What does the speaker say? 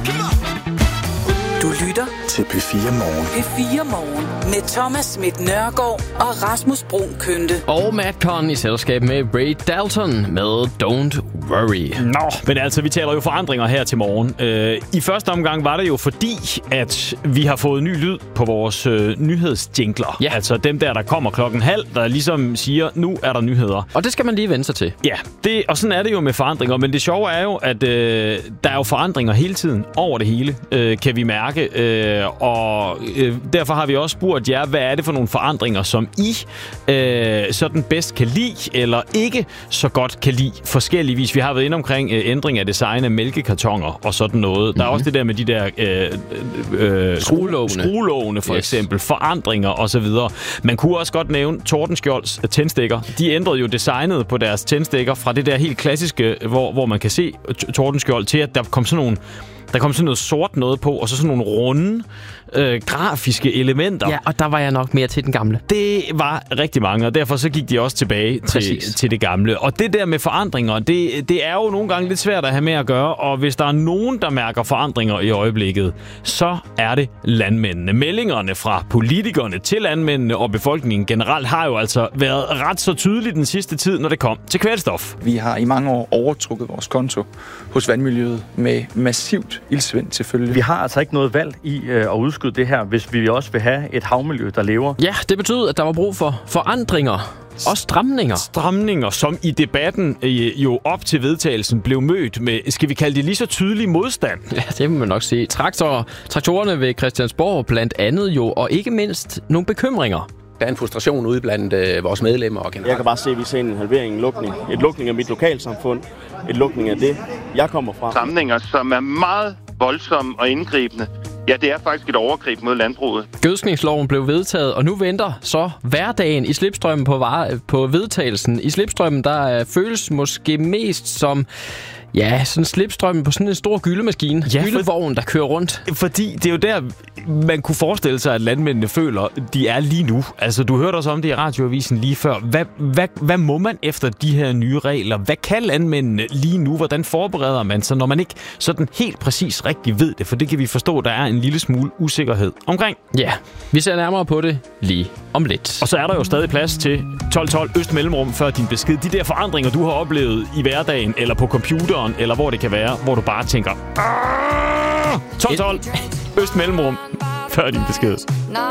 Du lytter til P4 Morgen. P4 Morgen med Thomas Schmidt Nørgaard og Rasmus Bruun Kønte. Og Matt Conn i selskab med Ray Dalton med Don't Worry. Nå, men altså, vi taler jo forandringer her til morgen. I første omgang var det jo fordi, at vi har fået ny lyd på vores nyhedsjingler. Ja. Altså dem der kommer 12:30, der ligesom siger, nu er der nyheder. Og det skal man lige vende sig til. Ja, og sådan er det jo med forandringer. Men det sjove er jo, at der er jo forandringer hele tiden over det hele, kan vi mærke. Derfor har vi også spurgt jer, hvad er det for nogle forandringer, som I sådan bedst kan lide, eller ikke så godt kan lide forskelligvis. Vi har været inde omkring ændring af design af mælkekartoner og sådan noget. Der er også det der med de der skruelågene for eksempel, forandringer osv. Man kunne også godt nævne Tordenskjolds tændstikker. De ændrede jo designet på deres tændstikker fra det der helt klassiske, hvor man kan se Tordenskjold, til at der kom sådan noget sort noget på, og så sådan nogle runde, grafiske elementer. Ja, og der var jeg nok mere til den gamle. Det var rigtig mange, og derfor så gik de også tilbage til det gamle. Og det der med forandringer, det er jo nogle gange lidt svært at have med at gøre, og hvis der er nogen, der mærker forandringer i øjeblikket, så er det landmændene. Meldingerne fra politikerne til landmændene og befolkningen generelt har jo altså været ret så tydeligt den sidste tid, når det kom til kvælstof. Vi har i mange år overtrukket vores konto hos vandmiljøet med massivt iltsvind til følge. Vi har altså ikke noget valg i at udskyde det her, hvis vi også vil have et havmiljø, der lever. Ja, det betød, at der var brug for forandringer og stramninger. Stramninger, som i debatten jo op til vedtagelsen blev mødt med, skal vi kalde det lige så tydelig modstand? Ja, det må man nok sige. Traktorerne ved Christiansborg blandt andet jo, og ikke mindst nogle bekymringer. Der er en frustration ude blandt vores medlemmer og generelt. Jeg kan bare se, at vi ser en halvering, en lukning. Et lukning af mit lokalsamfund. Et lukning af det, jeg kommer fra. Samlinger, som er meget voldsomme og indgribende. Ja, det er faktisk et overgreb mod landbruget. Gødskningsloven blev vedtaget, og nu venter så hverdagen i slipstrømmen på vedtagelsen. I slipstrømmen, der føles måske mest som... Ja, sådan slipstrømmen på sådan en stor gyldemaskine. Ja, gyldevogn, der kører rundt. Fordi det er jo der, man kunne forestille sig, at landmændene føler, de er lige nu. Altså, du hørte også om det i radioavisen lige før. Hvad må man efter de her nye regler? Hvad kan landmændene lige nu? Hvordan forbereder man sig, når man ikke sådan helt præcis rigtig ved det? For det kan vi forstå, der er en lille smule usikkerhed omkring. Ja, vi ser nærmere på det lige om lidt. Og så er der jo stadig plads til 12-12 Øst Mellemrum før din besked. De der forandringer, du har oplevet i hverdagen, eller på computeren, eller hvor det kan være, hvor du bare tænker 12-12 Øst Mellemrum før din besked.